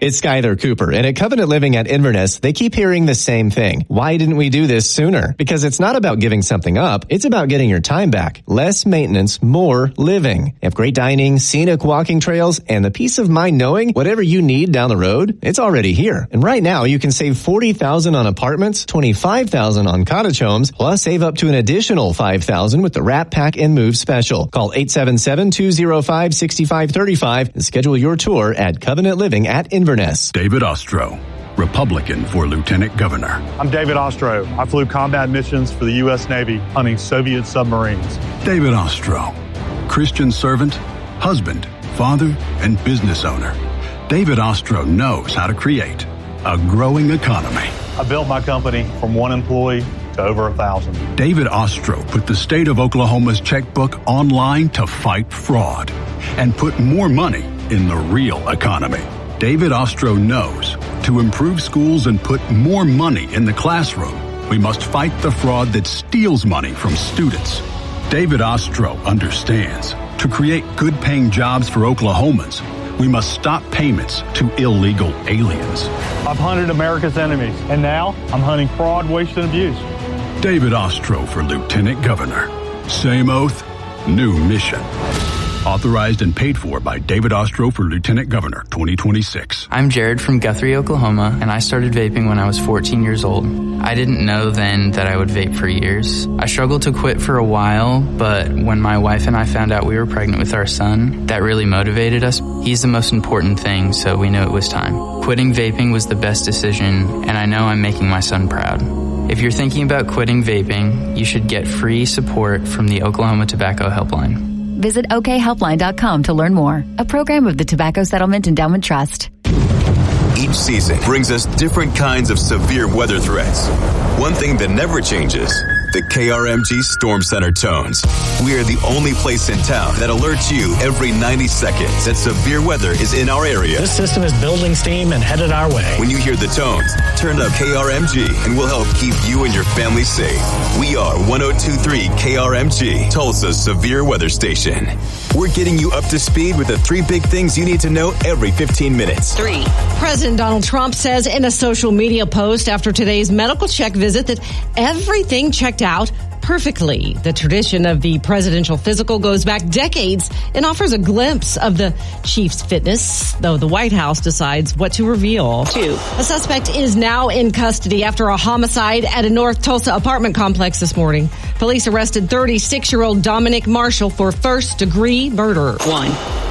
It's Skyler Cooper, and at Covenant Living at Inverness, they keep hearing the same thing. Why didn't we do this sooner? Because it's not about giving something up, it's about getting your time back. Less maintenance, more living. They have great dining, scenic walking trails, and the peace of mind knowing whatever you need down the road, it's already here. And right now, you can save $40,000 on apartments, $25,000 on cottage homes, plus save up to an additional $5,000 with the Wrap, Pack, and Move special. Call 877-205-6535 and schedule your tour at Covenant Living at Inverness. David Ostro, Republican for Lieutenant Governor. I'm David Ostro. I flew combat missions for the U.S. Navy hunting Soviet submarines. David Ostro, Christian servant, husband, father, and business owner. David Ostro knows how to create a growing economy. I built my company from one employee to over 1,000. David Ostro put the state of Oklahoma's checkbook online to fight fraud and put more money in the real economy. David Ostro knows to improve schools and put more money in the classroom, we must fight the fraud that steals money from students. David Ostro understands to create good-paying jobs for Oklahomans, we must stop payments to illegal aliens. I've hunted America's enemies, and now I'm hunting fraud, waste, and abuse. David Ostro for Lieutenant Governor. Same oath, new mission. Authorized and paid for by David Ostro for Lieutenant Governor 2026. I'm Jared from Guthrie, Oklahoma, and I started vaping when I was 14 years old. I didn't know then that I would vape for years. I struggled to quit for a while, but when my wife and I found out we were pregnant with our son, that really motivated us. He's the most important thing, so we knew it was time. Quitting vaping was the best decision, and I know I'm making my son proud. If you're thinking about quitting vaping, you should get free support from the Oklahoma Tobacco Helpline. Visit okhelpline.com to learn more. A program of the Tobacco Settlement Endowment Trust. Each season brings us different kinds of severe weather threats. One thing that never changes, the KRMG Storm Center tones. We are the only place in town that alerts you every 90 seconds that severe weather is in our area. This system is building steam and headed our way. When you hear the tones, turn up KRMG and we'll help keep you and your family safe. We are 102.3 KRMG, Tulsa's severe weather station. We're getting you up to speed with the 3 big things you need to know every 15 minutes. 3. President Donald Trump says in a social media post after today's medical check visit that everything checked out perfectly. The tradition of the presidential physical goes back decades and offers a glimpse of the chief's fitness, though the White House decides what to reveal. 2. A suspect is now in custody after a homicide at a North Tulsa apartment complex this morning. Police arrested 36-year-old Dominic Marshall for first-degree murder. 1.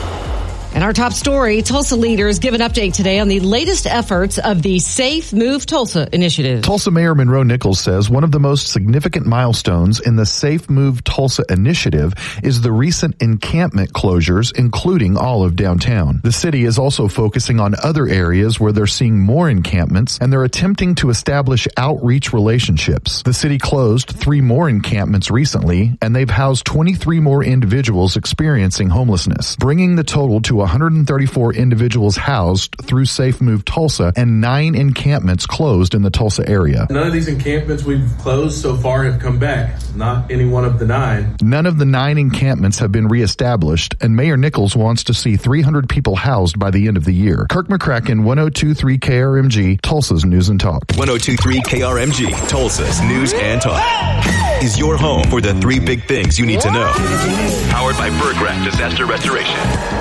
And our top story, Tulsa leaders give an update today on the latest efforts of the Safe Move Tulsa initiative. Tulsa Mayor Monroe Nichols says one of the most significant milestones in the Safe Move Tulsa initiative is the recent encampment closures, including all of downtown. The city is also focusing on other areas where they're seeing more encampments, and they're attempting to establish outreach relationships. The city closed 3 more encampments recently, and they've housed 23 more individuals experiencing homelessness, bringing the total to 134 individuals housed through Safe Move Tulsa and 9 encampments closed in the Tulsa area. None of these encampments we've closed so far have come back. Not any one of the 9. None of the 9 encampments have been reestablished, and Mayor Nichols wants to see 300 people housed by the end of the year. Kirk McCracken, 102.3 KRMG, Tulsa's News and Talk. 102.3 KRMG, Tulsa's News and Talk. Is your home for the 3 big things you need to know. Powered by Berggraf Disaster Restoration.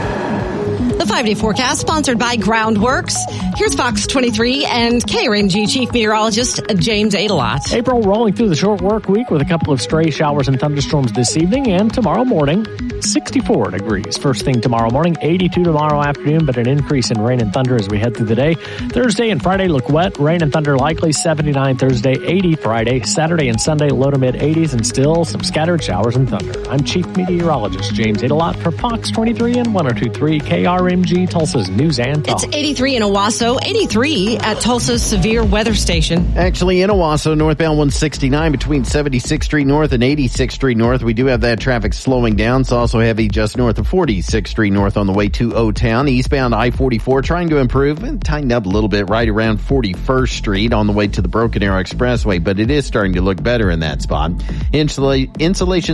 The 5-day forecast sponsored by Groundworks. Here's Fox 23 and KRMG Chief Meteorologist James Adelot. April rolling through the short work week with a couple of stray showers and thunderstorms this evening, and tomorrow morning, 64 degrees. First thing tomorrow morning, 82 tomorrow afternoon, but an increase in rain and thunder as we head through the day. Thursday and Friday look wet. Rain and thunder likely. 79 Thursday, 80 Friday. Saturday and Sunday low to mid 80s, and still some scattered showers and thunder. I'm Chief Meteorologist James Adelot for Fox 23 and 102.3 KRMG, Tulsa's News and Talk. It's 83 in Owasso, 83 at Tulsa's Severe Weather Station. Actually, in Owasso, northbound 169 between 76th Street North and 86th Street North. We do have that traffic slowing down. It's also heavy just north of 46th Street North on the way to O-Town. Eastbound I-44 trying to improve and tighten up a little bit right around 41st Street on the way to the Broken Arrow Expressway, but it is starting to look better in that spot. Insulation